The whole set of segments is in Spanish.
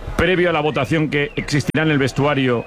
previo a la votación que existirá en el vestuario,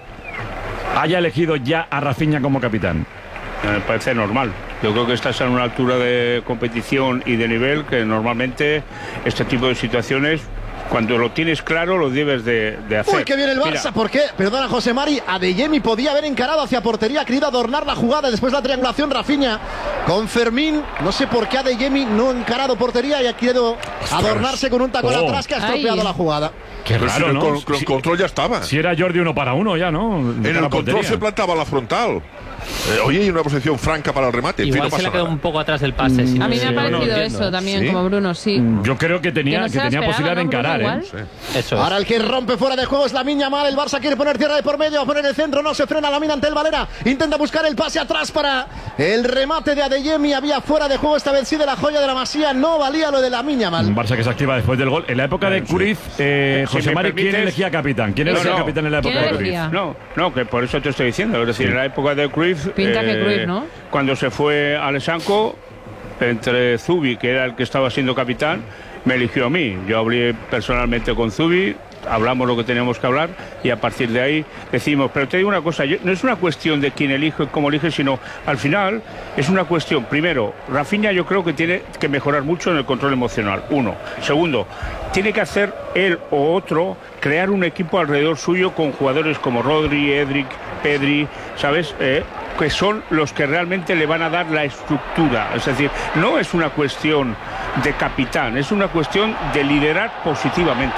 haya elegido ya a Rafinha como capitán? Me parece normal. Yo creo que estás en una altura de competición y de nivel que normalmente este tipo de situaciones, cuando lo tienes claro, lo debes de hacer. Uy, que viene el Barça, ¿por qué? Perdona, José Mari, Adeyemi podía haber encarado hacia portería, ha querido adornar la jugada después de la triangulación Rafinha con Fermín. No sé por qué Adeyemi no ha encarado portería y ha querido adornarse con un tacón atrás que ha estropeado la jugada. Qué raro, ¿no? Con el control ya estaba. Si era Jordi 1 para 1 ya, ¿no? En el control se plantaba la frontal. Oye, hay una posición franca para el remate. Igual se le ha quedado un poco atrás del pase. A mí me ha parecido eso también, como Bruno, sí. Yo creo que tenía posibilidad de encarar, ¿eh? Eso es. Ahora el que rompe fuera de juego es Lamine Yamal. El Barça quiere poner tierra de por medio, va a poner el centro, no se frena Lamine ante el Valera. Intenta buscar el pase atrás para el remate de Adeyemi. Había fuera de juego esta vez sí de la joya de la Masía. No valía lo de Lamine Yamal. Un Barça que se activa después del gol. En la época de Cruyff, José Mari, ¿quién elegía capitán? ¿Quién elegía capitán en la época de Cruyff? No, que por eso te estoy diciendo. Es decir, en la época de Cruyff, pinta que Cruyff, ¿no? Cuando se fue Alessanco, entre Zubi, que era el que estaba siendo capitán, me eligió a mí. Yo hablé personalmente con Zubi, hablamos lo que teníamos que hablar y a partir de ahí decimos, pero te digo una cosa, no es una cuestión de quién elige, cómo elige, sino al final es una cuestión, primero, Rafinha yo creo que tiene que mejorar mucho en el control emocional, uno. Segundo, tiene que hacer él o otro, crear un equipo alrededor suyo con jugadores como Rodri, Edric, Pedri, ¿sabes? Que son los que realmente le van a dar la estructura. Es decir, no es una cuestión de capitán, es una cuestión de liderar positivamente.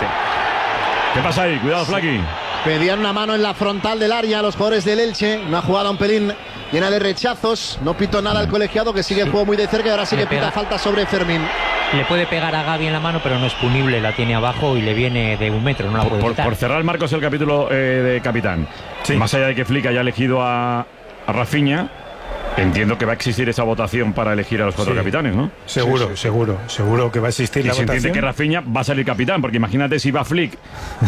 ¿Qué pasa ahí? Cuidado, Flaqui. Pedían una mano en la frontal del área a los jugadores del Elche. Una jugada un pelín llena de rechazos. No pitó nada al colegiado, que sigue el juego muy de cerca y ahora sí que pita falta sobre Fermín. Le puede pegar a Gavi en la mano, pero no es punible, la tiene abajo y le viene de 1 metro, no la puede quitar. Por cerrar, Marcos, el capítulo de capitán. Sí. Más allá de que Flick haya elegido a Rafinha, entiendo que va a existir esa votación para elegir a los 4 capitanes, ¿no? Seguro que va a existir la votación. Se entiende que Rafinha va a salir capitán, porque imagínate si va Flick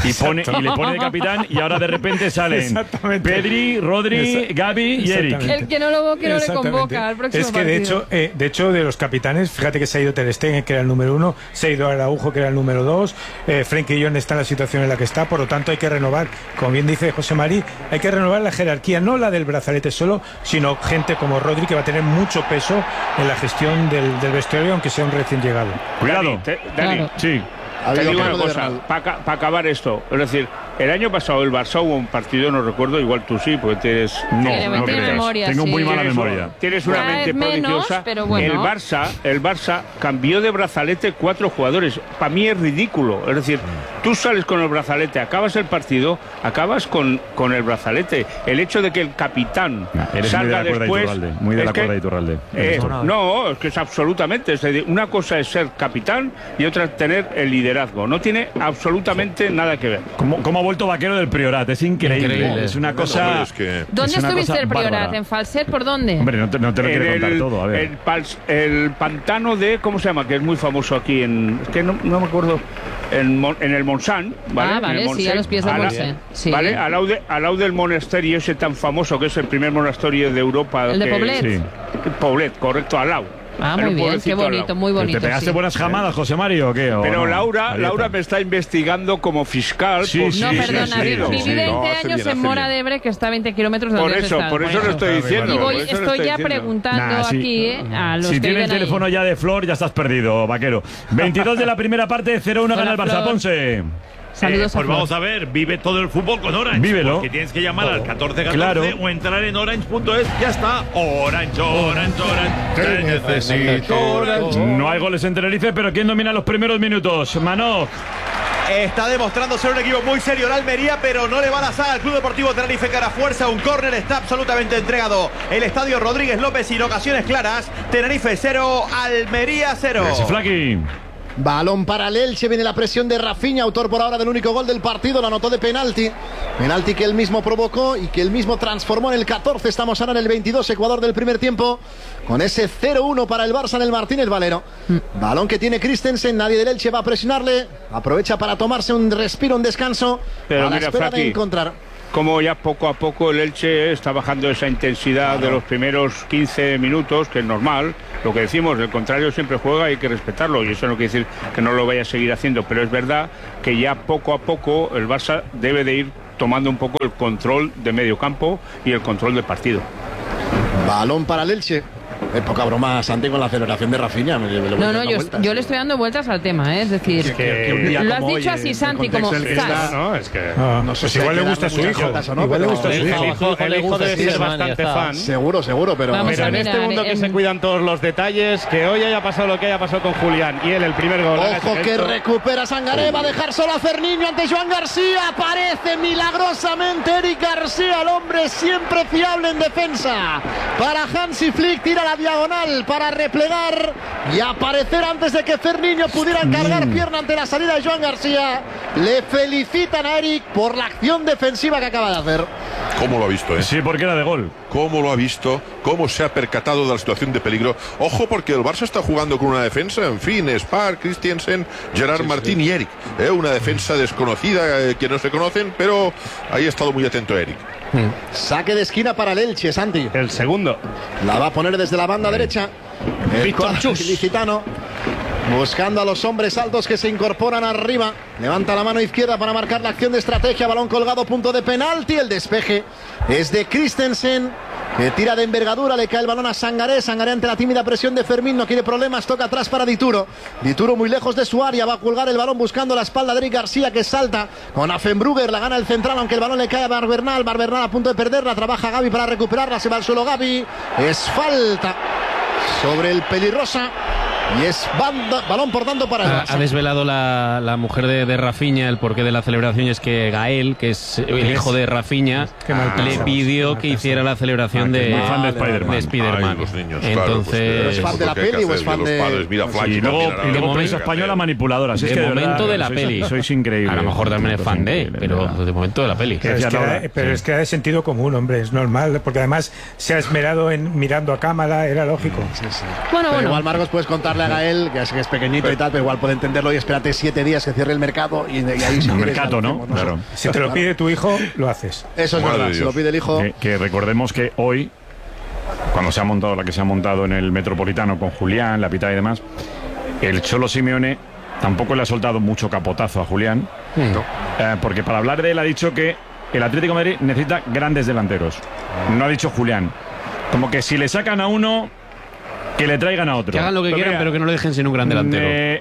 y le pone de capitán y ahora de repente salen Pedri, Rodri, Gavi y Eric. El que no lo boque no le convoca al próximo partido. De hecho, de los capitanes, fíjate que se ha ido Ter Stegen, que era el número 1, se ha ido Araujo, que era el número 2, Frenkie de Jong está en la situación en la que está, por lo tanto hay que renovar, como bien dice José Mari, hay que renovar la jerarquía, no la del brazalete solo, sino gente como Rodri, que va a tener mucho peso en la gestión del vestuario, aunque sea un recién llegado. Cuidado, Dani. Sí. Te digo una cosa, para acabar esto, es decir, el año pasado el Barça hubo un partido, no recuerdo, igual tú sí, porque tienes... No memoria, tengo muy mala memoria. Tienes una mente prodigiosa. Bueno. El Barça cambió de brazalete 4 jugadores. Para mí es ridículo. Es decir, tú sales con el brazalete, acabas el partido, acabas con el brazalete. El hecho de que el capitán salga después... Muy de la cuerda de Iturralde. No, es que es absolutamente... Es decir, una cosa es ser capitán y otra es tener el liderazgo. No tiene absolutamente nada que ver. ¿Cómo ha vuelto Vaquero del Priorat? Es increíble. Es una cosa... ¿Dónde estuviste el Priorat? ¿En Falset? ¿Por dónde? Hombre, no te lo quiero contar todo. A ver. El pantano de... ¿Cómo se llama? Que es muy famoso aquí en... Es que no me acuerdo... En el Montsant, ¿vale? Ah, vale, sí, a los pies del Montsant. Sí. ¿Vale? Al lado del monasterio ese tan famoso, que es el primer monasterio de Europa. ¿El de Poblet? Sí. Poblet, correcto, al lado. Ah, muy bien, qué bonito, muy bonito. ¿Te pegaste buenas jamadas, José Mario, o qué? Pero Laura me está investigando como fiscal. No, perdona, viví 20 años en Mora de Ebre, que está a 20 kilómetros de donde está. Por eso lo estoy diciendo. Y estoy ya preguntando aquí a los que si tienes el teléfono ya de Flor, ya estás perdido, Vaquero. 22 de la primera parte, 0-1 gana el Barça. Ponce. Saludos pues vamos a ver, vive todo el fútbol con Orange. Vívelo. Porque tienes que llamar al 1414 o entrar en orange.es. Ya está. Orange. Te necesito, Orange. No hay goles en Tenerife, pero ¿quién domina los primeros minutos? Manoj. Está demostrando ser un equipo muy serio el Almería, pero no le va a la saga al Club Deportivo Tenerife, cara fuerza. Un córner está absolutamente entregado. El estadio Rodríguez López sin ocasiones claras. Tenerife 0, Almería 0. Flaqui. Balón para el Elche, viene la presión de Rafinha, autor por ahora del único gol del partido, lo anotó de penalti. Penalti que él mismo provocó y que él mismo transformó en el 14. Estamos ahora en el 22, Ecuador del primer tiempo, con ese 0-1 para el Barça en el Martínez Valero. Balón que tiene Christensen, nadie del Elche va a presionarle. Aprovecha para tomarse un respiro, un descanso, pero a la espera de encontrar. como ya poco a poco el Elche está bajando esa intensidad de los primeros 15 minutos, que es normal. Lo que decimos, el contrario siempre juega, hay que respetarlo, y eso no quiere decir que no lo vaya a seguir haciendo, pero es verdad que ya poco a poco el Barça debe de ir tomando un poco el control de medio campo y el control del partido. Balón para el Elche. Poca broma, Santi, con la aceleración de Rafinha. No, yo le estoy dando vueltas al tema, es decir, lo has dicho así, Santi, como no sé si igual le gusta a su hijo. Igual le gusta a su hijo. El hijo debe ser bastante fan. Seguro, pero en este mundo que se cuidan todos los detalles, que hoy haya pasado lo que haya pasado con Julián y él el primer gol. Ojo que recupera Sangaré, va a dejar solo a Ferniño ante Joan García. Aparece milagrosamente Eric García, el hombre siempre fiable en defensa. Para Hansi Flick, tira la diagonal para replegar y aparecer antes de que Ferniño pudiera cargar pierna ante la salida de Joan García. Le felicitan a Eric por la acción defensiva que acaba de hacer. ¿Cómo lo ha visto? Sí, porque era de gol. ¿Cómo lo ha visto? ¿Cómo se ha percatado de la situación de peligro? Ojo, porque el Barça está jugando con una defensa, en fin, Spar, Christiansen, Gerard Martín y Eric. Una defensa desconocida que no se conocen, pero ahí ha estado muy atento Eric. Saque de esquina para el Elche, Santi. El segundo. La va a poner desde la banda derecha. Víctor Ilicitano, buscando a los hombres altos que se incorporan arriba. Levanta la mano izquierda para marcar la acción de estrategia. Balón colgado, punto de penalti. El despeje es de Christensen, que tira de envergadura, le cae el balón a Sangaré. Sangaré ante la tímida presión de Fermín, no quiere problemas, toca atrás para Dituro. Dituro muy lejos de su área, va a colgar el balón buscando la espalda de Eric García, que salta con Affenbrugger, la gana el central, aunque el balón le cae a Barbernal. Barbernal a punto de perderla, trabaja Gavi para recuperarla, se va al suelo Gavi. Es falta sobre el pelirrosa. Y es balón por tanto para el Barça. Ha desvelado la mujer de Rafinha el porqué de la celebración, y es que Gael, que es el hijo de Rafinha, le pidió que hiciera la celebración de Spiderman. Entonces, ¿es fan de la peli o es fan de...? Y luego prensa española manipuladora. De momento de la peli. Sois increíbles. A lo mejor también es fan pero de momento de la peli. Pero es que era de sentido común, hombre, es normal, porque además se ha esmerado en mirando a cámara, era lógico. Bueno. Igual, Marcos, puedes contarle a Gael, que es pequeñito y tal, pero igual puede entenderlo, y espérate 7 días que cierre el mercado y ahí el mercado, ¿no? Claro. Si te lo pide tu hijo, lo haces. Eso es verdad, si lo pide el hijo. Que recordemos que hoy, cuando se ha montado la que se ha montado en el Metropolitano con Julián, la Pitá y demás, el Cholo Simeone tampoco le ha soltado mucho capotazo a Julián, porque para hablar de él ha dicho que el Atlético de Madrid necesita grandes delanteros. No ha dicho Julián. Como que si le sacan a uno, que le traigan a otro. Que hagan lo que quieran, pero que no le dejen sin un gran delantero.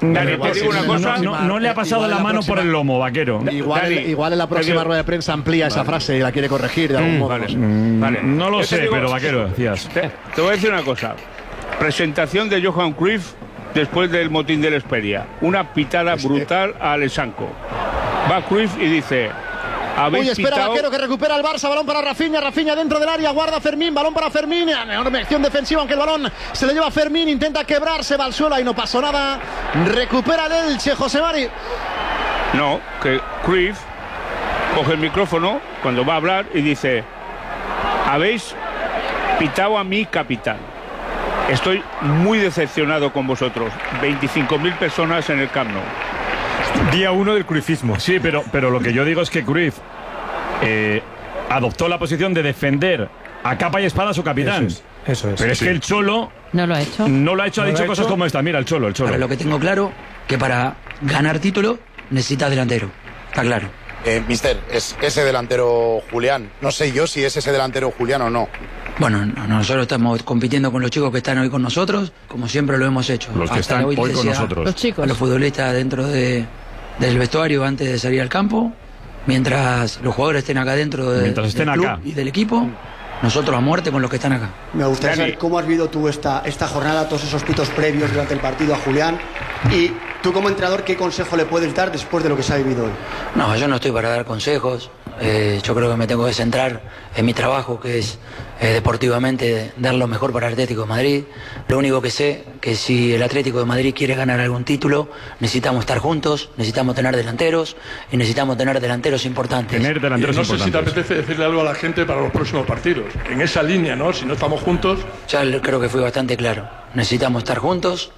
No le ha pasado la mano por el lomo, Vaquero. Igual en la próxima rueda de prensa amplía esa frase y la quiere corregir de algún modo. No lo sé, pero Vaquero, decías. Te voy a decir una cosa. Presentación de Johan Cruyff después del motín del Esperia. Una pitada brutal a Alessanco. Va Cruyff y dice... Uy, espera Vaquero, que recupera el Barça, balón para Rafinha, Rafinha dentro del área, guarda Fermín, balón para Fermín, enorme acción defensiva, aunque el balón se le lleva a Fermín, intenta quebrarse, va al suelo y no pasó nada, recupera el Elche, José Mari. No, que Cruyff coge el micrófono cuando va a hablar y dice: habéis pitado a mi capitán, estoy muy decepcionado con vosotros, 25.000 personas en el Camp Nou. Día 1 del cruifismo. Sí, pero lo que yo digo es que Cruyff adoptó la posición de defender a capa y espada a su capitán. Eso es. Pero es que el Cholo no lo ha hecho. Ha dicho cosas como esta. Mira, el Cholo. Ahora, lo que tengo claro, que para ganar título necesitas delantero. Está claro. Mister, es ese delantero Julián. No sé yo si es ese delantero Julián o no. Bueno, nosotros estamos compitiendo con los chicos que están hoy con nosotros, como siempre lo hemos hecho. Los que están hoy con nosotros. Los chicos. A los futbolistas dentro del vestuario antes de salir al campo, mientras los jugadores estén acá dentro del club y del equipo, nosotros a muerte con los que están acá. Me gustaría saber cómo has vivido tú esta jornada, todos esos pitos previos durante el partido a Julián, y tú como entrenador, ¿qué consejo le puedes dar después de lo que se ha vivido hoy? No, yo no estoy para dar consejos. Yo creo que me tengo que centrar en mi trabajo, que es deportivamente dar lo mejor para el Atlético de Madrid. Lo único que sé que si el Atlético de Madrid quiere ganar algún título, necesitamos estar juntos, necesitamos tener delanteros y necesitamos tener delanteros importantes. No sé si te apetece decirle algo a la gente para los próximos partidos. En esa línea, ¿no? Si no estamos juntos... Ya creo que fui bastante claro. Necesitamos estar juntos,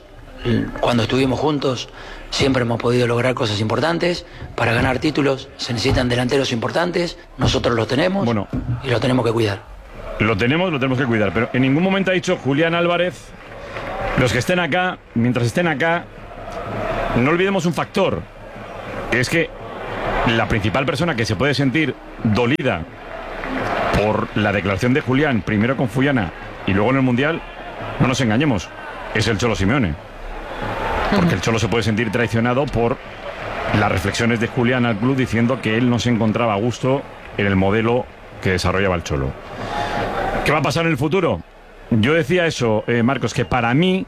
cuando estuvimos juntos siempre hemos podido lograr cosas importantes. Para ganar títulos se necesitan delanteros importantes, nosotros los tenemos y los tenemos que cuidar. Lo tenemos que cuidar, pero en ningún momento ha dicho Julián Álvarez, los que estén acá, mientras estén acá, no olvidemos un factor, que es que la principal persona que se puede sentir dolida por la declaración de Julián, primero con Fullana y luego en el Mundial, no nos engañemos, es el Cholo Simeone. Porque el Cholo se puede sentir traicionado por las reflexiones de Julián al club diciendo que él no se encontraba a gusto en el modelo que desarrollaba el Cholo. ¿Qué va a pasar en el futuro? Yo decía eso, Marcos, que para mí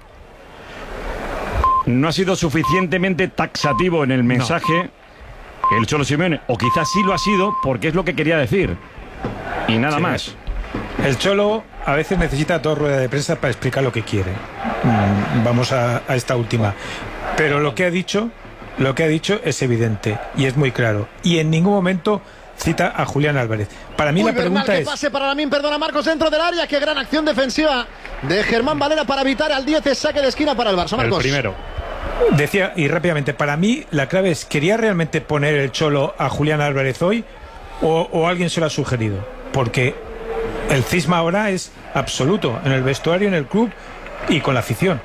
no ha sido suficientemente taxativo en el mensaje el Cholo Simeone, o quizás sí lo ha sido porque es lo que quería decir y nada más. El Cholo a veces necesita 2 ruedas de prensa para explicar lo que quiere. Vamos a esta última. Pero lo que ha dicho es evidente y es muy claro. Y en ningún momento cita a Julián Álvarez. Para mí la pregunta es... pase para Lamine, perdona Marcos, dentro del área. Qué gran acción defensiva de Germán Valera para evitar al 10, saque de esquina para el Barça. Marcos. El primero. Decía, y rápidamente, para mí la clave es, ¿quería realmente poner el Cholo a Julián Álvarez hoy o alguien se lo ha sugerido? Porque el cisma ahora es absoluto en el vestuario, en el club y con la afición.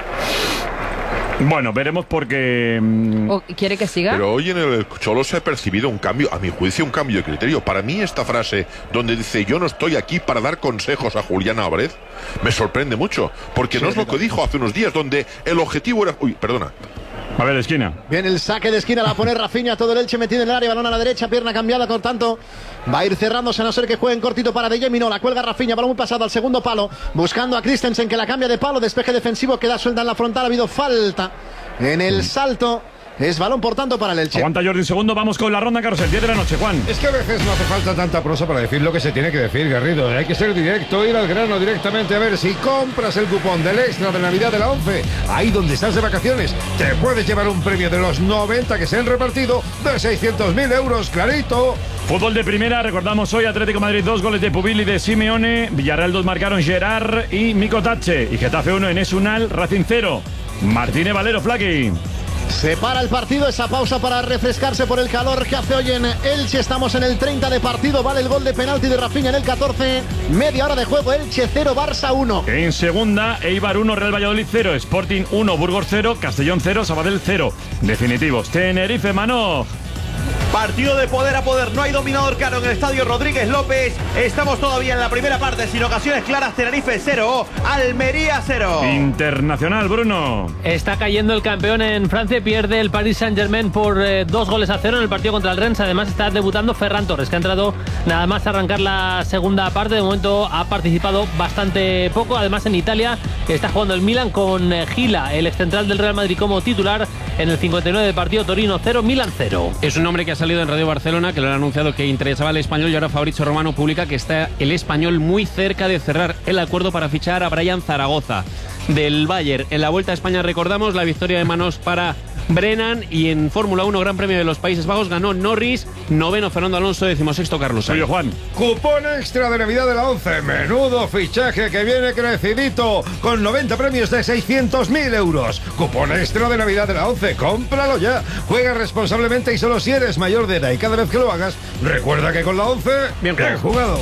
Bueno, veremos porque... ¿O quiere que siga? Pero hoy en el Cholo se ha percibido un cambio, a mi juicio, un cambio de criterio. Para mí esta frase donde dice yo no estoy aquí para dar consejos a Julián Álvarez me sorprende mucho, porque no es lo que dijo hace unos días, donde el objetivo era... Uy, perdona. A ver, de esquina. Bien, el saque de esquina la pone Rafinha, todo el Elche metido en el área, balón a la derecha, pierna cambiada, por tanto va a ir cerrándose a no ser que jueguen cortito para De Jemi. No, la cuelga Rafinha, balón muy pasado al segundo palo, buscando a Christensen que la cambia de palo, despeje defensivo, queda suelta en la frontal, ha habido falta en el salto. Es balón, por tanto, para el Elche. Aguanta Jordi un segundo, vamos con la ronda, Carrusel, 10 de la noche, Juan. Es que a veces no hace falta tanta prosa para decir lo que se tiene que decir, Garrido. Hay que ser directo, ir al grano directamente. A ver, si compras el cupón del extra de Navidad de la 11, ahí donde estás de vacaciones, te puedes llevar un premio de los 90 que se han repartido de 600.000 euros, clarito. Fútbol de primera, recordamos hoy Atlético Madrid 2 goles de Pubil y de Simeone. Villarreal 2 marcaron Gerard y Mico Tache. Y Getafe 1 en Esunal, Racing 0. Martínez Valero, Flaqui. Se para el partido, esa pausa para refrescarse por el calor que hace hoy en Elche. Estamos en el 30 de partido, vale el gol de penalti de Rafinha en el 14. Media hora de juego, Elche 0, Barça 1. En segunda, Eibar 1, Real Valladolid 0, Sporting 1, Burgos 0, Castellón 0, Sabadell 0. Definitivos, Tenerife, Mano. Partido de poder a poder, no hay dominador claro en el estadio Rodríguez López. Estamos todavía en la primera parte, sin ocasiones claras. Tenerife 0, Almería 0. Internacional, Bruno. Está cayendo el campeón en Francia, pierde el Paris Saint-Germain por 2-0 en el partido contra el Rennes. Además está debutando Ferran Torres, que ha entrado nada más a arrancar la segunda parte. De momento ha participado bastante poco. Además en Italia está jugando el Milan con Gila, el excentral del Real Madrid, como titular en el 59 del partido. Torino 0, Milan 0. Es un hombre que ha salido en Radio Barcelona, que lo han anunciado que interesaba al Español, y ahora Fabrizio Romano publica que está el Español muy cerca de cerrar el acuerdo para fichar a Brian Zaragoza del Bayern. En la Vuelta a España recordamos la victoria de manos para Brennan, y en Fórmula 1 Gran Premio de los Países Bajos ganó Norris, noveno Fernando Alonso, 16º Carlos Sainz. Juan. Cupón extra de Navidad de la 11, menudo fichaje que viene crecidito, con 90 premios de 600.000 euros. Cupón extra de Navidad de la 11, cómpralo ya. Juega responsablemente y solo si eres mayor de edad, y cada vez que lo hagas, recuerda que con la 11, bien jugado.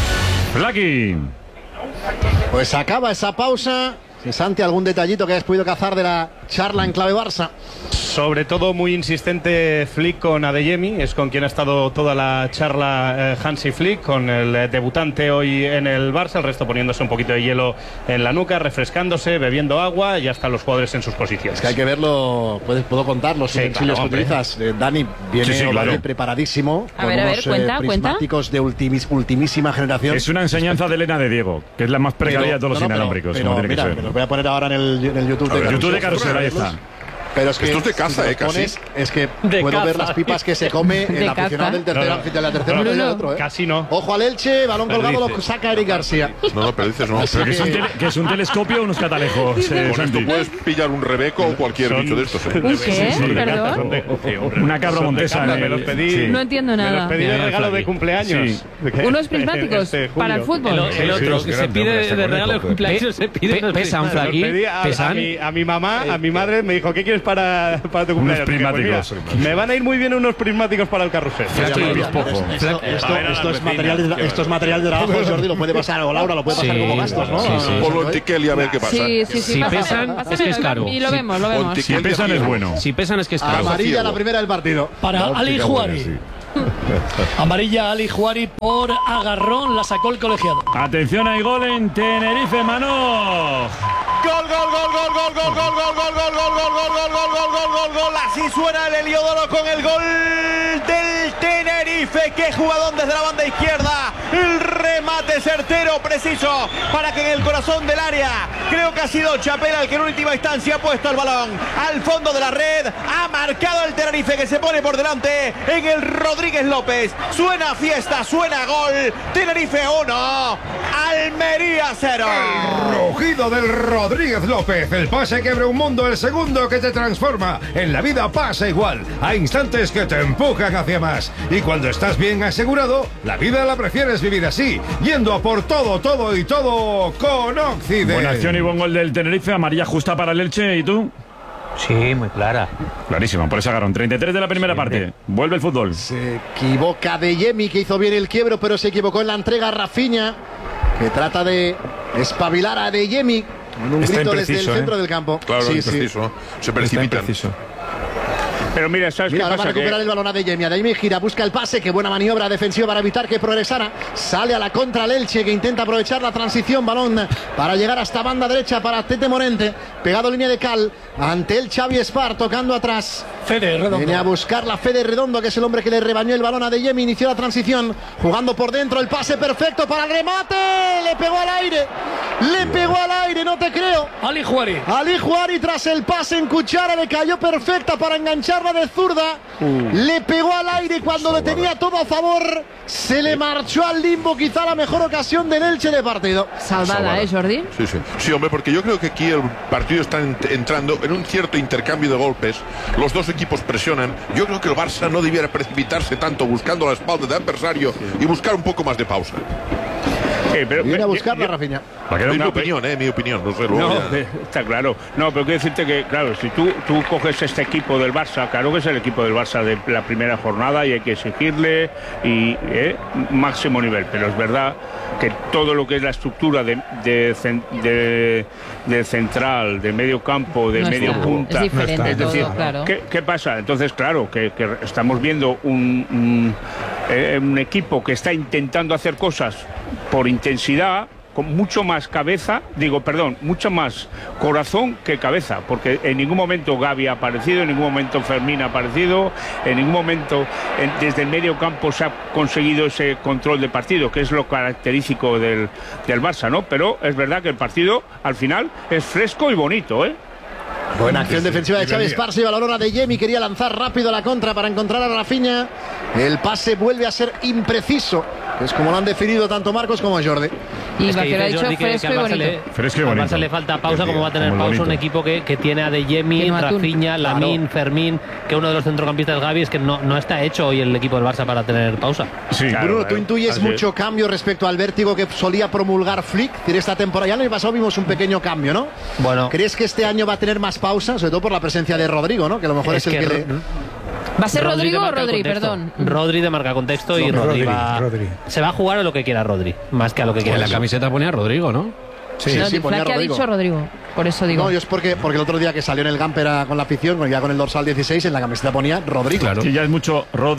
Lucky. Pues acaba esa pausa. Santi, ¿algún detallito que hayas podido cazar de la charla en clave Barça? Sobre todo muy insistente Flick con Adeyemi, es con quien ha estado toda la charla Hansi Flick, con el debutante hoy en el Barça, el resto poniéndose un poquito de hielo en la nuca, refrescándose, bebiendo agua, y ya están los jugadores en sus posiciones. Es que hay que verlo, puedo contar los utensilios que utilizas. Dani viene preparadísimo, a ver, cuenta, prismáticos de ultimísima generación. Es una enseñanza de Elena de Diego, que es la más precaria de todos los inalámbricos. Los voy a poner ahora en el YouTube de Carrusel. YouTube de Carrusel, ahí está. Pero es que esto es de caza, si casi. Es que De puedo caza. ver las pipas que se come De el aficionado caza. de la tercera del otro. Casi no. Ojo al Elche, balón Pero colgado, dices. lo saca Eric García. No, pero dices no. Pero que es un telescopio o unos catalejos. Con esto Santi. puedes pillar un rebeco o cualquier bicho de estos. ¿Un qué? ¿Perdón? Una cabra montesa. Me los pedí. Sí. No entiendo Me los nada. pedí de regalo de cumpleaños. Sí. Unos prismáticos para el fútbol. El otro que se pide de regalo de cumpleaños se pide unos pesan, Me los Flaqui, pedí pesan. a mi mamá, a mi madre, me dijo, ¿qué quieres para tu cumpleaños? Dije, pues mira, prismáticos. me van a ir muy bien unos prismáticos para el carrusel. Esto es material de trabajo, Jordi, lo puede pasar, o Laura, lo puede pasar como gastos, ¿no? Ponlo en Tiquel y a ver qué pasa. Sí, Si pesan, es que es caro. Y lo vemos, lo vemos. Si pesan es bueno. Si pesan es que es caro. Amarilla la primera del partido. Para Ali Juari. Amarilla Ali Juari por agarrón, la sacó el colegiado. Atención, hay gol en Tenerife, Mano. Gol, gol, gol, gol, gol, gol, gol, gol, gol, gol, gol, gol, gol, gol, gol, gol, gol, gol, gol. Así suena el Heliodoro con el gol del Tenerife. Qué jugadón desde la banda izquierda. El remate certero, preciso, para que en el corazón del área, creo que ha sido Chapela el que en última instancia ha puesto el balón al fondo de la red. Ha marcado el Tenerife, que se pone por delante en el Rodríguez López. Suena fiesta, suena gol. Tenerife 1, Almería 0. Rugido del Rodríguez López, el pase que abre un mundo, el segundo que te transforma. En la vida pasa igual, hay instantes que te empujan hacia más. Y cuando estás bien asegurado, la vida la prefieres vivir así, yendo a por todo, todo y todo con Occident. Buena acción y buen gol del Tenerife, amarilla justa para el Elche. ¿Y tú? Sí, muy clara. Clarísima, por ese agarrón. 33 de la primera parte. Vuelve el fútbol. Se equivoca Adeyemi, que hizo bien el quiebro, pero se equivocó en la entrega Rafinha, que trata de espabilar a Adeyemi en un grito desde el centro del campo. Claro, Sí, es preciso. Se precipitan. Pero mira, ¿sabes Mira, qué ahora va a pasa? recuperar el balón Adeyemi. Adeyemi gira, busca el pase. Qué buena maniobra defensiva para evitar que progresara. Sale a la contra el Elche, que intenta aprovechar la transición. Balón para llegar hasta banda derecha para Tete Morente. Pegado línea de cal ante el Xavi Espar, tocando atrás. Fede Redondo. Viene a buscar la Fede Redondo, que es el hombre que le rebañó el balón a Adeyemi. Inició la transición, jugando por dentro. El pase perfecto para el remate. Le pegó al aire. Le pegó al aire, no te creo. Ali Juari. Ali Juari, tras el pase en cuchara, le cayó perfecta para engancharla de zurda. Le pegó al aire cuando le tenía todo a favor. Se le marchó al limbo, quizá la mejor ocasión del Elche de partido. Salvada, Jordi. Sí, sí. Sí, hombre, porque yo creo que aquí el partido está entrando en un cierto intercambio de golpes. Los dos equipos presionan. Yo creo que el Barça no debiera precipitarse tanto buscando la espalda del adversario y buscar un poco más de pausa. Viene a buscarla, Rafinha. Es mi opinión, mi opinión. No sé, luego No, ya. está claro. No, pero quiero decirte que, claro, si tú coges este equipo del Barça, claro que es el equipo del Barça de la primera jornada y hay que exigirle y máximo nivel. Pero es verdad que todo lo que es la estructura de central, de medio campo, de No medio está. punta. Es diferente Es decir, todo, claro. ¿qué pasa? Entonces, claro, que estamos viendo un equipo que está intentando hacer cosas por intensidad, con mucho más cabeza, mucho más corazón que cabeza, porque en ningún momento Gavi ha aparecido, en ningún momento Fermín ha aparecido, en ningún momento desde el medio campo se ha conseguido ese control de partido, que es lo característico del Barça, ¿no? Pero es verdad que el partido al final es fresco y bonito, ¿eh? Buena acción defensiva de Xavi Espar, se iba la lona de Yemi, quería lanzar rápido a la contra para encontrar a Rafinha. El pase vuelve a ser impreciso, que es como lo han definido tanto Marcos como Jordi. Y Es que Vaquero ha dice dicho Jordi que fresco al y Barça bonito. Fresco y al bonito. Barça le falta pausa, como va a tener Muy pausa un bonito. equipo que tiene a Adeyemi, Tiene Matún. Rafinha, Lamine, Fermín, que uno de los centrocampistas Gavi, es que no está hecho hoy el equipo del Barça para tener pausa. Sí, Bruno, tú intuyes Así mucho cambio respecto al vértigo que solía promulgar Flick. Es decir, esta temporada, ya el año pasado vimos un pequeño cambio, ¿no? Bueno, ¿Crees que este año va a tener más pausa? Sobre todo por la presencia de Rodrigo, ¿no? Que a lo mejor es el que le... ¿Va a ser Rodrigo o demarca el Rodri? contexto. Perdón. Rodri demarca contexto y Rodri, Rodri se va a jugar a lo que quiera Rodri, más que a lo que En quiera. la camiseta ponía Rodrigo, ¿no? Sí, No, sí, ponía Flaque ha Rodrigo. dicho Rodrigo. Por eso digo. No, yo es porque el otro día que salió en el Gamper con la afición, ya con el dorsal 16, en la camiseta ponía Rodrigo. Sí, ya es mucho Rodri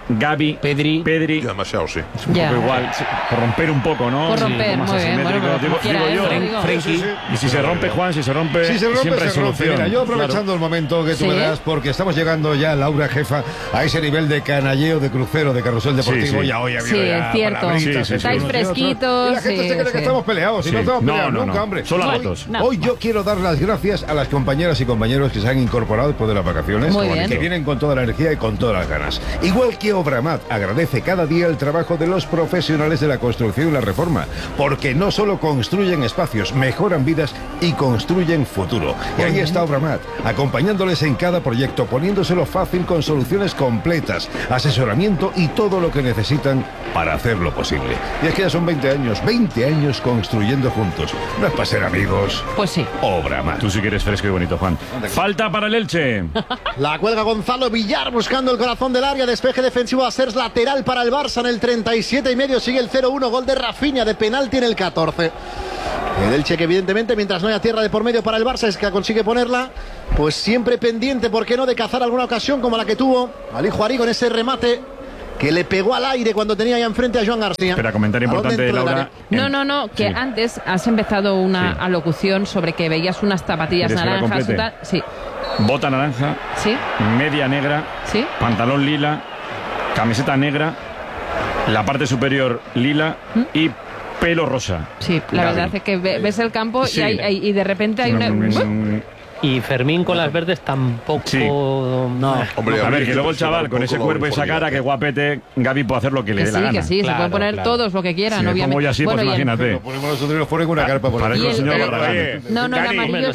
Gavi, Pedri. Demasiado, sí. Es un poco igual, por romper un poco, ¿no? Por romper, muy bien. Bueno, digo yo, Frenkie. Y si se rompe, Juan, siempre siempre hay solución. Mira, yo aprovechando el momento que tú me das, porque estamos llegando ya, Laura, jefa, a ese nivel de canalleo, de crucero, de carrusel deportivo. Ya hoy ha habido es cierto. Estáis fresquitos. Y la gente se cree que estamos peleados. Y no estamos peleados nunca, hombre. Solo datos. Hoy yo quiero dar las gracias a las compañeras y compañeros que se han incorporado después de las vacaciones, que vienen con toda la energía y con todas las ganas. Igual que Obramat agradece cada día el trabajo de los profesionales de la construcción y la reforma, porque no solo construyen espacios, mejoran vidas y construyen futuro. Y ahí está Obramat, acompañándoles en cada proyecto, poniéndoselo fácil con soluciones completas, asesoramiento y todo lo que necesitan para hacerlo posible. Y es que ya son 20 años construyendo juntos. No es para ser amigos. Pues sí. Obramat. Tú sí que eres fresco y bonito, Juan. Falta para el Elche. La cuelga Gonzalo Villar buscando el corazón del área. Despeje defensivo a ser lateral para el Barça en el 37,5. Sigue el 0-1. Gol de Rafinha de penalti en el 14. El Elche que evidentemente, mientras no haya tierra de por medio para el Barça, es que consigue ponerla, pues siempre pendiente, ¿por qué no?, de cazar alguna ocasión como la que tuvo Ali Juari con ese remate que le pegó al aire cuando tenía ya enfrente a Joan García. Espera, comentario importante de Laura. No, que antes has empezado una alocución sobre que veías unas zapatillas naranjas. Sí. Bota naranja. Sí. Media negra. Sí. Pantalón lila. Camiseta negra. La parte superior lila y pelo rosa. Sí, la verdad es que ves el campo y de repente hay una... Y Fermín con las verdes tampoco. No, hombre, a ver, que luego el chaval con ese cuerpo y esa cara, que guapete, Gavi puede hacer lo que le dé la gana. Que sí, se pueden poner todos lo que quieran, obviamente. Como ya así, pues imagínate. Lo ponemos nosotros y nos ponen una carpa por ahí. No, el amarillo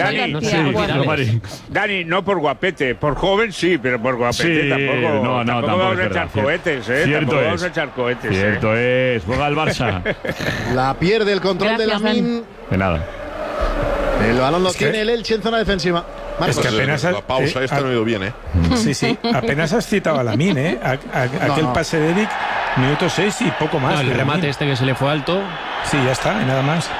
es Dani, no por guapete, por joven sí, pero por guapete tampoco. No, tampoco vamos a echar cohetes, Cierto vamos a echar cohetes. Cierto es, juega el Barça. La pierde el control de Lamine. De nada. El balón lo tiene el Elche en zona defensiva. Marcos. Es que apenas la pausa esta no ha ido bien, ¿eh? Sí, apenas has citado a Lamine, ¿eh? Aquel pase de Eric, minuto 6 y poco más. El remate este que se le fue alto. Sí, ya está, y nada más.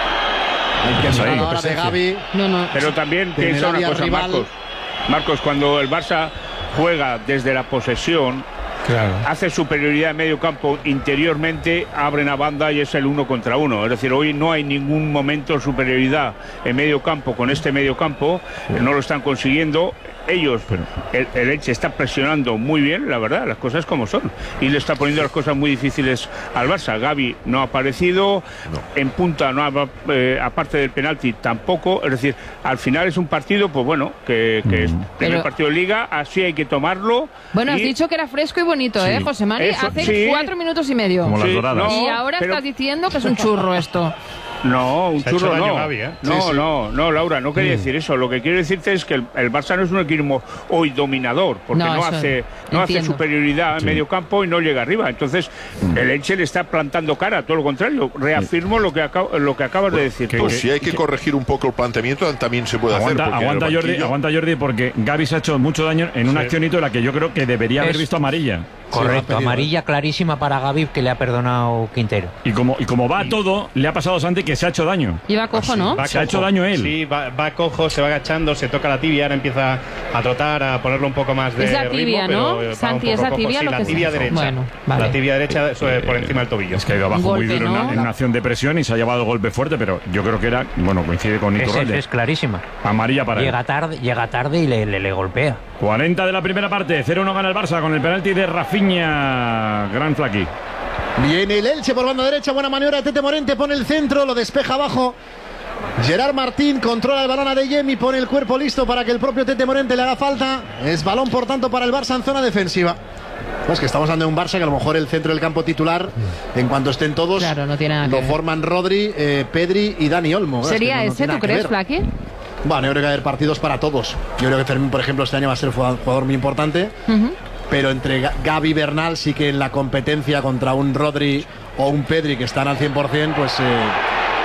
Ahora de Gavi. Pero también piensa una cosa, Marcos, cuando el Barça juega desde la posesión, hace superioridad en medio campo interiormente, abren a banda y es el 1 contra 1. Es decir, hoy no hay ningún momento de superioridad en medio campo con este medio campo, no lo están consiguiendo. Ellos, el Elche está presionando muy bien, la verdad, las cosas como son, y le está poniendo las cosas muy difíciles al Barça. Gavi no ha aparecido, en punta no aparte del penalti tampoco. Es decir, al final es un partido, pues bueno, que es primer partido de Liga, así hay que tomarlo. Bueno, has dicho que era fresco y bonito, José Mari, hace 4 minutos y medio. Como las doradas. Y ahora estás diciendo que es un churro esto. No, un churro no. No, Laura, no quería decir eso. Lo que quiero decirte es que el Barça no es un equipo hoy dominador, porque no hace superioridad en medio campo y no llega arriba. Entonces, el Elche le está plantando cara, todo lo contrario. Reafirmo lo que acabas de decir. Pues si hay que corregir un poco el planteamiento, también se puede hacer. Aguanta Jordi, porque Gavi se ha hecho mucho daño en una accionito en la que yo creo que debería haber visto amarilla. Correcto, amarilla clarísima para Gavi, que le ha perdonado Quintero. Y como va todo, le ha pasado a Santi que se ha hecho daño. Y va cojo, ¿no? Se ha hecho daño él. Sí, va cojo, se va agachando, se toca la tibia, ahora empieza a trotar, a ponerlo un poco más de ritmo. Es la tibia, ¿no? Santi, es la tibia lo que la tibia derecha. Bueno, vale. La tibia derecha por encima del tobillo. Es que ha ido abajo muy duro en una acción de presión y se ha llevado el golpe fuerte, pero yo creo que era, coincide con Iturralde. Es clarísima. Amarilla para él. Llega tarde y le golpea. 40 de la primera parte, 0-1 gana el Barça con el penalti de Rafinha. Gran Flaqui. Viene el Elche por banda derecha, buena maniobra de Tete Morente, pone el centro, lo despeja abajo. Gerard Martín controla el balón a Adeyemi, pone el cuerpo listo para que el propio Tete Morente le haga falta. Es balón, por tanto, para el Barça en zona defensiva. Pues que estamos hablando de un Barça que a lo mejor el centro del campo titular, en cuanto estén todos, no tiene nada lo forman Rodri, Pedri y Dani Olmo. ¿Sería ese, tú crees, Flaqui? Bueno, yo creo que va a haber partidos para todos. Yo creo que Fermín, por ejemplo, este año va a ser un jugador muy importante. Pero entre Gavi y Bernal sí que en la competencia contra un Rodri o un Pedri que están al 100%, pues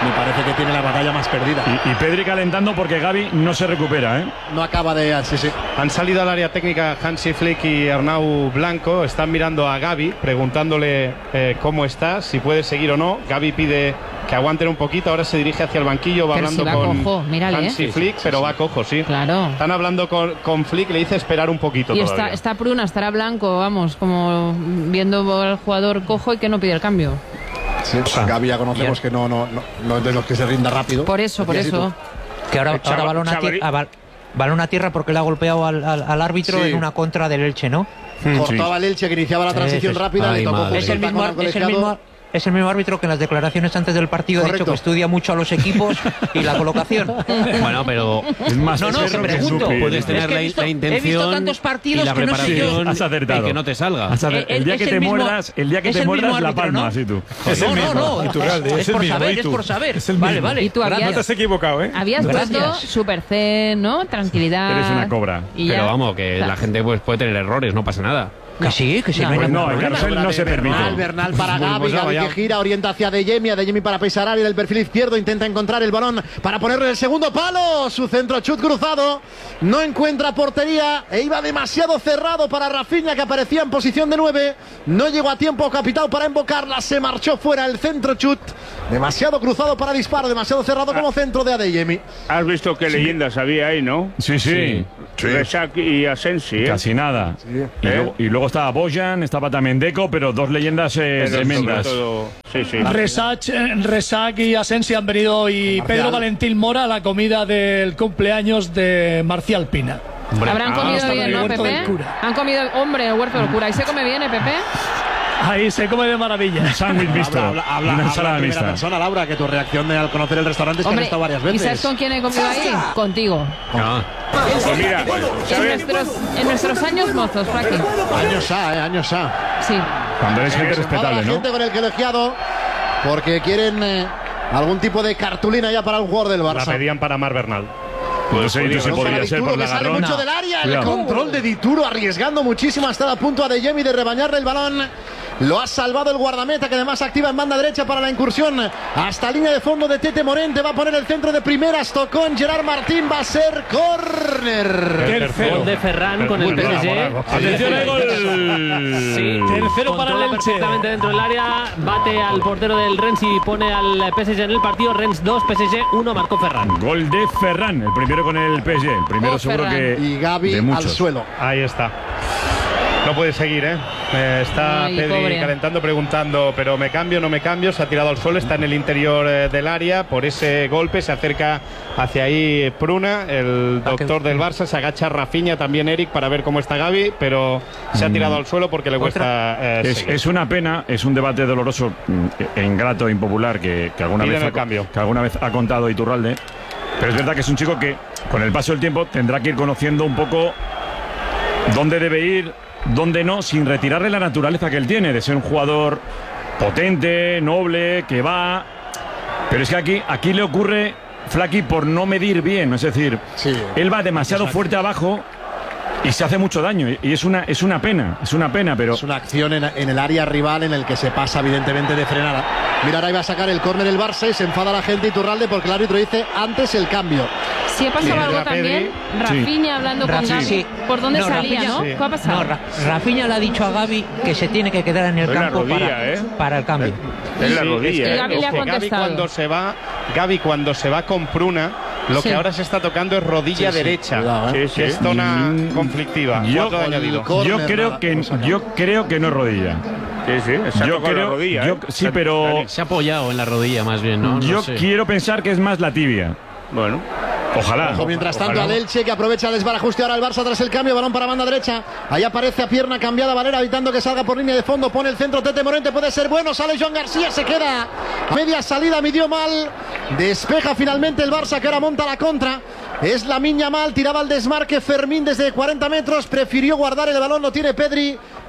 Me parece que tiene la batalla más perdida. Y Pedri calentando porque Gavi no se recupera, ¿eh? No acaba de... Sí. Han salido al área técnica Hansi Flick y Arnau Blanco. Están mirando a Gavi, preguntándole cómo está, si puede seguir o no. Gavi pide que aguanten un poquito. Ahora se dirige hacia el banquillo, va pero hablando si va con cojo, mírale, Hansi Flick, pero va cojo, sí. Claro. Están hablando con Flick, le dice esperar un poquito y todavía. está Pruna, estará Blanco, vamos, como viendo al jugador cojo y que no pide el cambio. Sí, Gavi ya conocemos que no es de los que se rinda rápido. Por eso. Que ahora balón a tierra porque le ha golpeado al árbitro en una contra del Elche, ¿no? Cortaba el Elche que iniciaba la transición rápida. Le tocó es el mismo árbitro que en las declaraciones antes del partido ha dicho que estudia mucho a los equipos y la colocación. Bueno, pero es más que pregunto. Puedes tener la intención he visto tantos partidos y la preparación y que no te salga. El día que te muerdas, la palma, así tú. No. Es por saber. Vale. Y tú no te has equivocado, ¿eh? Habías puesto super zen, ¿no? Tranquilidad. Eres una cobra. Pero vamos, que la gente pues puede tener errores, no pasa nada. Que sí. No, el carrusel no se permite. Bernal para Gavi, Gavi que gira, orienta hacia Adeyemi para Pesarari del perfil izquierdo, intenta encontrar el balón para ponerle el segundo palo, su centro chut cruzado, no encuentra portería e iba demasiado cerrado para Rafinha que aparecía en posición de 9, no llegó a tiempo Capitao para invocarla, se marchó fuera el centro chut, demasiado cruzado para disparo, demasiado cerrado como centro de Adeyemi. Has visto qué leyendas había ahí, ¿no? Sí. Resac y Asensi. Casi nada. Y luego estaba Bojan, estaba también Deco, pero dos leyendas tremendas. Resac y Asensi han venido y Pedro Valentín Mora a la comida del cumpleaños de Marcial Pina. Habrán comido bien, ¿no, Pepe? Han comido, hombre, el huerto del cura. ¿Y se come bien, Pepe? Ahí se come de maravilla. Sándwich mixto. Habla en primera persona, Laura, que tu reacción al conocer el restaurante es que han estado varias veces. ¿Y sabes con quién he comido ahí? Contigo. Pues mira, en nuestros años mozos, Frankie. Años A. Sí. Cuando eres gente respetable, ¿no? Gente con el colegiado, porque quieren algún tipo de cartulina ya para un jugador del Barça. La pedían para Mar Bernal. Pues se podría ser por la sale mucho del área, el control de Dituro arriesgando muchísimo, ha estado a punto a Adeyemi de rebañarle el balón. Lo ha salvado el guardameta que además activa en banda derecha para la incursión hasta línea de fondo de Tete Morente, va a poner el centro de primeras, tocó en Gerard Martín, va a ser córner. Tercero de Ferran con el PSG. Atención al gol. Sí, tercero para el Elche. Perfectamente dentro del área, bate al portero del Rennes y pone al PSG en el partido. Rennes 2, PSG 1, marcó Ferran. Gol de Ferran, el primero con el PSG, el primero seguro que y Gavi al suelo. Ahí está. No puede seguir, ¿eh? Está Pedri calentando, preguntando, pero ¿me cambio, no me cambio? Se ha tirado al suelo, está en el interior del área. Por ese golpe se acerca hacia ahí Pruna, el doctor del Barça. Se agacha Rafinha, también Eric, para ver cómo está Gavi, pero se ha tirado al suelo porque le cuesta es una pena, es un debate doloroso, ingrato, impopular, que alguna vez ha contado Iturralde. Pero es verdad que es un chico que, con el paso del tiempo, tendrá que ir conociendo un poco dónde debe ir, dónde no, sin retirarle la naturaleza que él tiene, de ser un jugador potente, noble, que va. Pero es que aquí le ocurre, Flaky, por no medir bien. Es decir, él va demasiado fuerte abajo y se hace mucho daño. Y es una pena, pero... Es una acción en el área rival en el que se pasa evidentemente de frenada. Mira, ahora iba a sacar el córner el Barça y se enfada la gente Iturralde porque el árbitro dice antes el cambio. Sí, ha pasado algo también. Rafinha hablando con Gavi. ¿Por dónde salía, no? ¿Qué ha pasado? Rafinha le ha dicho a Gavi que se tiene que quedar en el campo para el cambio. Es la rodilla. Y Gavi le ha contestado. Gavi cuando se va con Pruna, lo que ahora se está tocando es rodilla derecha. Que es zona conflictiva. Yo creo que no es rodilla. Se ha tocado la rodilla. Sí, pero se ha apoyado en la rodilla más bien, ¿no? Yo quiero pensar que es más la tibia. Bueno. Ojalá. Mientras tanto, al Elche que aprovecha el desbarajuste ahora el Barça tras el cambio, balón para banda derecha. Ahí aparece a pierna cambiada Valera, evitando que salga por línea de fondo. Pone el centro Tete Morente, puede ser bueno. Sale Joan García, se queda a media salida, midió mal. Despeja finalmente el Barça que ahora monta la contra. Es Lamine Yamal, tiraba al desmarque Fermín desde 40 metros. Prefirió guardar el balón, lo tiene Pedri.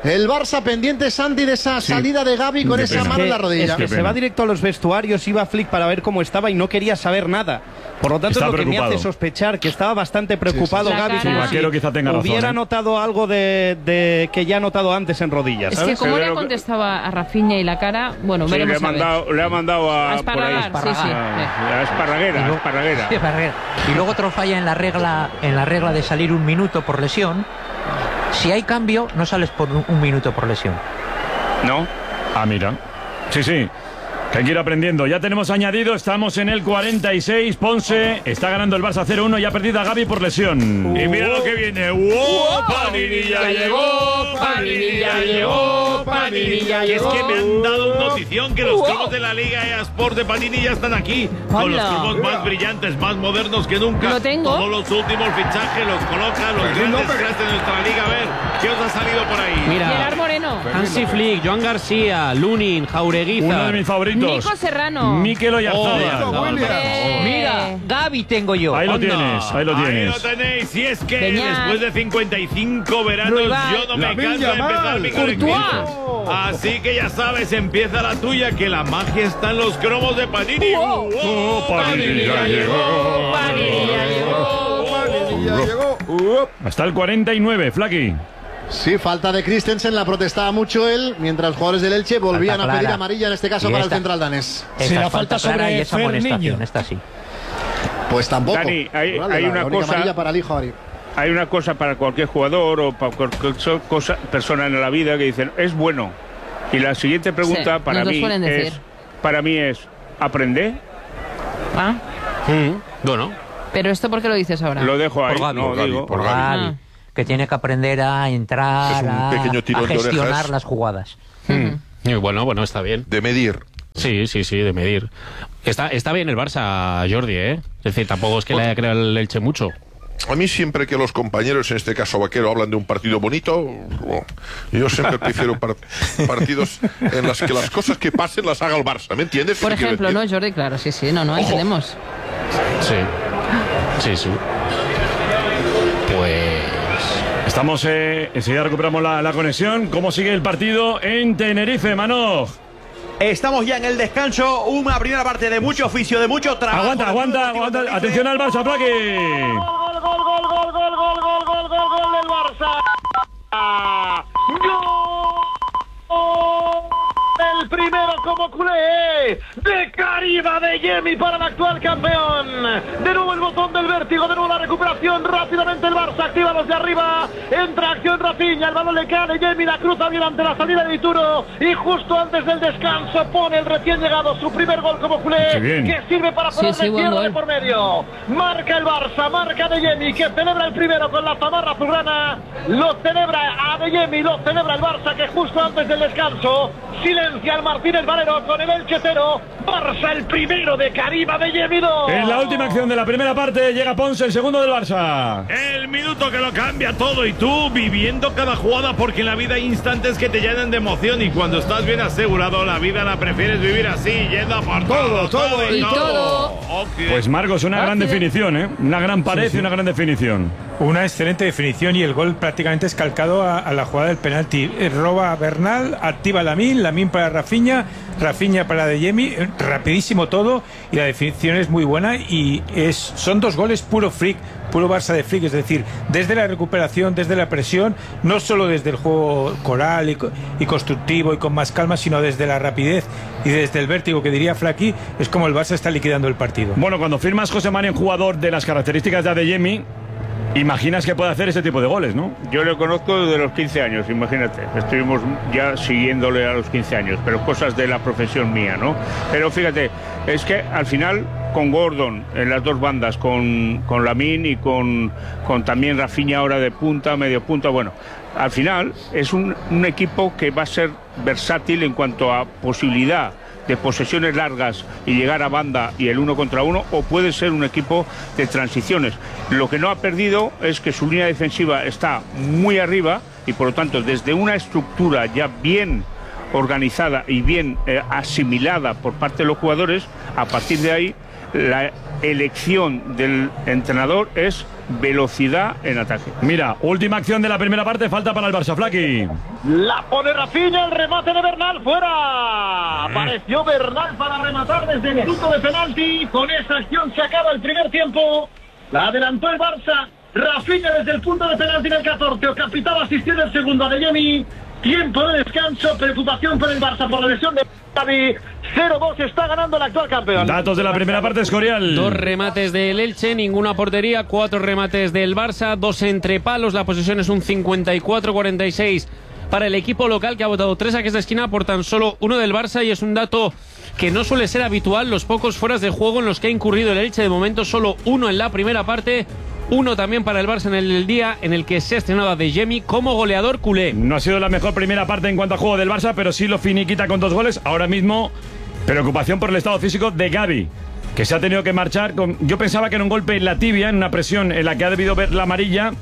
El Barça pendiente, Santi, de esa salida de Gavi con esa mano en la rodilla. Es que se va directo a los vestuarios, iba Flick para ver cómo estaba y no quería saber nada. Por lo tanto, es lo que me hace sospechar que estaba bastante preocupado Gavi. Hubiera notado algo de que ya ha notado antes en rodillas. ¿sabes? Es que como le contestaba a Rafinha y la cara, bueno, sí, veremos le ha mandado a Esparragar, a Esparraguera. Y luego otro falla en la regla de salir un minuto por lesión. Si hay cambio, no sales por un minuto por lesión. ¿No? Ah, mira. Sí, sí. Que hay que ir aprendiendo. Ya tenemos añadido, estamos en el 46. Ponce está ganando el Barça 0-1 y ha perdido a Gavi por lesión. Y mira lo que viene. Panini ya llegó, Panini ya llegó, Panini ya llegó. Es que me han dado una notición que los cromos de la Liga EA Sport de Panini ya están aquí. Con los cromos más brillantes, más modernos que nunca. Lo tengo. Todos los últimos fichajes los coloca los grandes cracks de nuestra liga. A ver, ¿qué os ha salido por ahí? Mira, Gerard Moreno, Hansi Flick, Joan García, Lunin, Jaureguiza. Uno de mis favoritos. Nico Serrano, Mikel Oyarzabal. Mira, Gavi tengo yo. Ahí lo tienes, ahí lo tienes. Ahí lo tenéis. Y es que Beñat, después de 55 veranos yo no me canso de empezar mi colección. Así que ya sabes, empieza la tuya, que la magia está en los cromos de Panini. Panini ya llegó. Panini ya llegó. Panini ya llegó. Hasta el 49, Flaky. Sí, falta de Christensen, la protestaba mucho él, mientras los jugadores del Elche volvían a pedir amarilla, en este caso para el central danés. Sí, la falta sobre esa amonestación, esta sí. Pues tampoco. Dani, hay una cosa amarilla para el hijo Ari. Hay una cosa para cualquier jugador o para cualquier persona en la vida que dicen, es bueno. Y la siguiente pregunta para mí es, ¿aprende? ¿Ah? Bueno. ¿Pero esto por qué lo dices ahora? Lo dejo ahí, por Gavi. Que tiene que aprender a entrar, a gestionar las jugadas. Bueno, está bien. De medir. Sí, de medir. Está bien el Barça, Jordi, ¿eh? Es decir, tampoco es que le haya creado el Elche mucho. A mí siempre que los compañeros, en este caso Vaquero, hablan de un partido bonito, yo siempre prefiero partidos en los que las cosas que pasen las haga el Barça, ¿me entiendes? Por ejemplo, ¿no, Jordi? Claro, sí, no, entendemos. Sí. Pues... Estamos, enseguida recuperamos la conexión. ¿Cómo sigue el partido en Tenerife, Manoj? Estamos ya en el descanso, una primera parte de mucho oficio, de mucho trabajo. Aguanta. Atención al Barça, Flaky. Gol del Barça. ¡Gol! El primero como culé de Karim Adeyemi para el actual campeón. De nuevo el botón del vértigo, de nuevo la recuperación. Rápidamente el Barça activa los de arriba. Entra acción Rafinha, el balón le cae a Adeyemi, la cruza bien ante la salida de Dituro. Y justo antes del descanso pone el recién llegado su primer gol como culé, que sirve para poner el cierre de por medio. Marca el Barça, marca Adeyemi, que celebra el primero con la zamarra azulgrana. Lo celebra Adeyemi, lo celebra el Barça, que justo antes del descanso silencia al Martínez Valero con el Elche 0. Barça el primero de Karim Adeyemi 2. En la última acción de la primera parte llega Ponce, el segundo del Barça. El minuto que lo cambia todo, y tú viviendo cada jugada, porque en la vida hay instantes que te llenan de emoción, y cuando estás bien asegurado la vida la prefieres vivir así, yendo por todo. Okay. Pues Marcos, una gran definición, ¿eh? Una gran pared y una gran definición. Una excelente definición, y el gol prácticamente es calcado a la jugada del penalti. Roba Bernal, activa Lamine para Rafinha para Adeyemi, rapidísimo todo, y la definición es muy buena, y son dos goles puro Flick, puro Barça de Flick, es decir, desde la recuperación, desde la presión, no solo desde el juego coral y constructivo y con más calma, sino desde la rapidez y desde el vértigo, que diría Flaky, es como el Barça está liquidando el partido. Bueno, cuando firmas José María, un jugador de las características de Adeyemi, imaginas que puede hacer ese tipo de goles, ¿no? Yo le conozco desde los 15 años, imagínate. Estuvimos ya siguiéndole a los 15 años, pero cosas de la profesión mía, ¿no? Pero fíjate, es que al final con Gordon en las dos bandas, con Lamine y con también Rafinha ahora de punta, medio punta, bueno, al final es un equipo que va a ser versátil en cuanto a posibilidad de posesiones largas y llegar a banda y el 1 contra 1, o puede ser un equipo de transiciones. Lo que no ha perdido es que su línea defensiva está muy arriba, y por lo tanto desde una estructura ya bien organizada y bien asimilada por parte de los jugadores, a partir de ahí la elección del entrenador es velocidad en ataque. Mira, última acción de la primera parte, falta para el Barça, Flaki. La pone Rafinha, el remate de Bernal, fuera. Apareció Bernal para rematar desde el punto de penalti. Con esa acción se acaba el primer tiempo. La adelantó el Barça. Rafinha desde el punto de penalti en el 14. Capitán asistió en el segundo. Adeyemi. Tiempo de descanso. Preocupación por el Barça por la lesión de Xavi. 0-2, está ganando el actual campeón. Datos de la primera parte, Escorial. 2 remates del Elche, ninguna portería. 4 remates del Barça, 2 entre palos. La posesión es un 54-46 para el equipo local, que ha votado 3 saques de esquina por tan solo 1 del Barça, y es un dato que no suele ser habitual. Los pocos fueras de juego en los que ha incurrido el Elche, de momento solo 1 en la primera parte. 1 también para el Barça en el día en el que se ha estrenado Adeyemi como goleador culé. No ha sido la mejor primera parte en cuanto a juego del Barça, pero sí lo finiquita con 2 goles. Ahora mismo, preocupación por el estado físico de Gavi, que se ha tenido que marchar. Yo pensaba que era un golpe en la tibia, en una presión en la que ha debido ver la amarilla,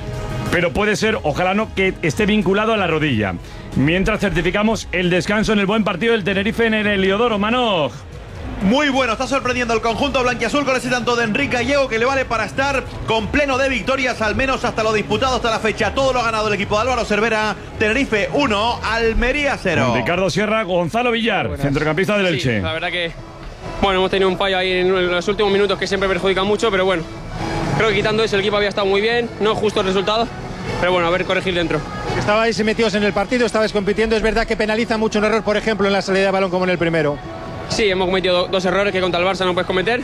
pero puede ser, ojalá no, que esté vinculado a la rodilla. Mientras certificamos el descanso en el buen partido del Tenerife en el Heliodoro. Manoj. Muy bueno, está sorprendiendo el conjunto blanquiazul con ese tanto de Enrique Gallego, que le vale para estar con pleno de victorias, al menos hasta lo disputado hasta la fecha. Todo lo ha ganado el equipo de Álvaro Cervera. Tenerife 1, Almería 0. Ricardo Sierra, Gonzalo Villar, centrocampista del Elche. Sí, la verdad que, bueno, hemos tenido un fallo ahí en los últimos minutos que siempre perjudica mucho, pero bueno, creo que quitando eso el equipo había estado muy bien, no justo el resultado, pero bueno, a ver, corregir dentro. Estabais metidos en el partido, estabais compitiendo, es verdad que penaliza mucho un error, por ejemplo, en la salida de balón como en el primero. Sí, hemos cometido 2 errores que contra el Barça no puedes cometer,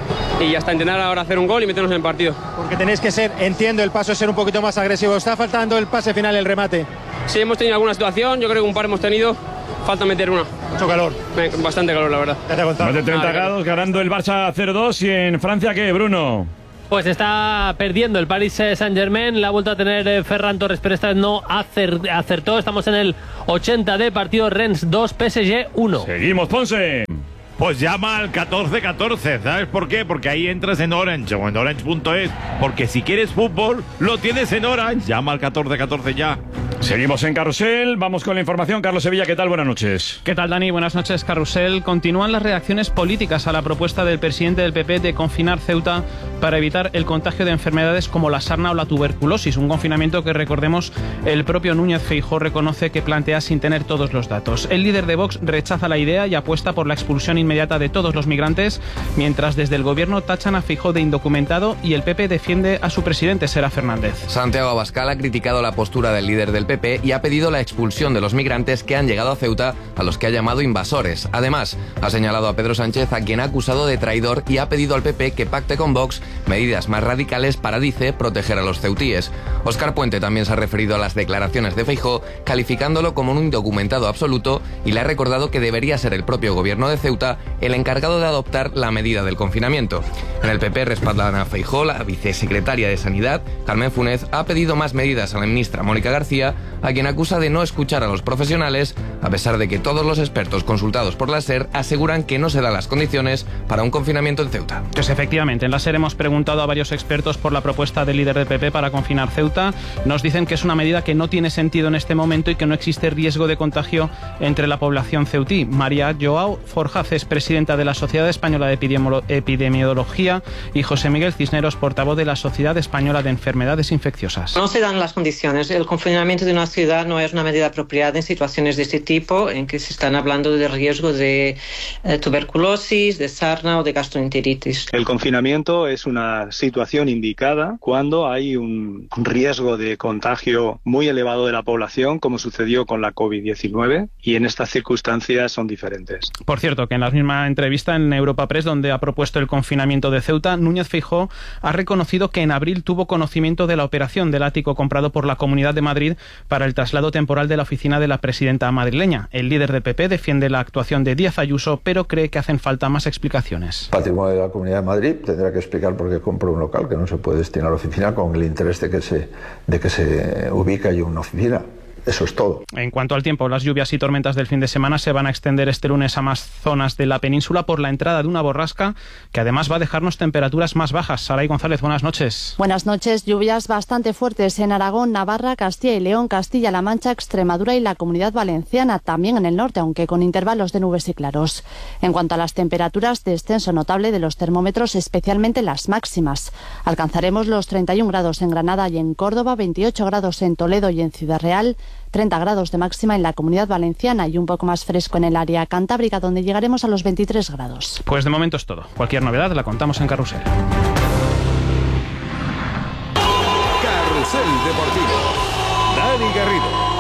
y ya está, intentar ahora hacer un gol y meternos en el partido. Porque tenéis que ser, entiendo, el paso es ser un poquito más agresivo. Está faltando el pase final, el remate. Sí, hemos tenido alguna situación, yo creo que un par hemos tenido, falta meter una. Mucho calor. Bastante calor, la verdad. Más de 30 grados, ganando el Barça 0-2. ¿Y en Francia qué, Bruno? Pues está perdiendo el Paris Saint-Germain. La ha vuelto a tener Ferran Torres, pero esta vez no acertó. Estamos en el 80 de partido. Rennes 2, PSG 1. Seguimos, Ponce. Pues llama al 1414, ¿sabes por qué? Porque ahí entras en Orange o en orange.es, porque si quieres fútbol, lo tienes en Orange. Llama al 1414 ya. Seguimos en Carrusel, vamos con la información. Carlos Sevilla, ¿qué tal? Buenas noches. ¿Qué tal, Dani? Buenas noches, Carrusel. Continúan las reacciones políticas a la propuesta del presidente del PP de confinar Ceuta para evitar el contagio de enfermedades como la sarna o la tuberculosis, un confinamiento que, recordemos, el propio Núñez Feijóo reconoce que plantea sin tener todos los datos. El líder de Vox rechaza la idea y apuesta por la expulsión inmediata de todos los migrantes, mientras desde el gobierno tachan a Feijóo de indocumentado y el PP defiende a su presidente, Sera Fernández. Santiago Abascal ha criticado la postura del líder del PP y ha pedido la expulsión de los migrantes que han llegado a Ceuta, a los que ha llamado invasores. Además, ha señalado a Pedro Sánchez, a quien ha acusado de traidor, y ha pedido al PP que pacte con Vox medidas más radicales para, dice, proteger a los ceutíes. Óscar Puente también se ha referido a las declaraciones de Feijóo, calificándolo como un indocumentado absoluto, y le ha recordado que debería ser el propio gobierno de Ceuta el encargado de adoptar la medida del confinamiento. En el PP respaldan a Feijóo. La vicesecretaria de Sanidad, Carmen Funes, ha pedido más medidas a la ministra Mónica García, a quien acusa de no escuchar a los profesionales, a pesar de que todos los expertos consultados por la SER aseguran que no se dan las condiciones para un confinamiento en Ceuta. Pues efectivamente, en la SER hemos preguntado a varios expertos por la propuesta del líder del PP para confinar Ceuta. Nos dicen que es una medida que no tiene sentido en este momento y que no existe riesgo de contagio entre la población ceutí. María Joao Forjaz es presidenta de la Sociedad Española de Epidemiología y José Miguel Cisneros, portavoz de la Sociedad Española de Enfermedades Infecciosas. No se dan las condiciones. El confinamiento de una ciudad no es una medida apropiada en situaciones de este tipo, en que se están hablando de riesgo de tuberculosis, de sarna o de gastroenteritis. El confinamiento es una situación indicada cuando hay un riesgo de contagio muy elevado de la población, como sucedió con la COVID-19, y en estas circunstancias son diferentes. Por cierto, que en la misma entrevista en Europa Press, donde ha propuesto el confinamiento de Ceuta, Núñez Feijóo ha reconocido que en abril tuvo conocimiento de la operación del ático comprado por la Comunidad de Madrid para el traslado temporal de la oficina de la presidenta madrileña. El líder del PP defiende la actuación de Díaz Ayuso, pero cree que hacen falta más explicaciones. Patrimonio de la Comunidad de Madrid tendrá que explicar por qué compró un local que no se puede destinar a la oficina con el interés de que se ubique allí una oficina. Eso es todo. En cuanto al tiempo, las lluvias y tormentas del fin de semana se van a extender este lunes a más zonas de la península por la entrada de una borrasca que además va a dejarnos temperaturas más bajas. Saray González, buenas noches. Buenas noches. Lluvias bastante fuertes en Aragón, Navarra, Castilla y León, Castilla-La Mancha, Extremadura y la Comunidad Valenciana, también en el norte, aunque con intervalos de nubes y claros. En cuanto a las temperaturas, descenso notable de los termómetros, especialmente las máximas. Alcanzaremos los 31 grados en Granada y en Córdoba, 28 grados en Toledo y en Ciudad Real, 30 grados de máxima en la Comunidad Valenciana y un poco más fresco en el área cantábrica, donde llegaremos a los 23 grados. Pues de momento es todo. Cualquier novedad la contamos en Carrusel. Carrusel Deportivo. Dani Garrido.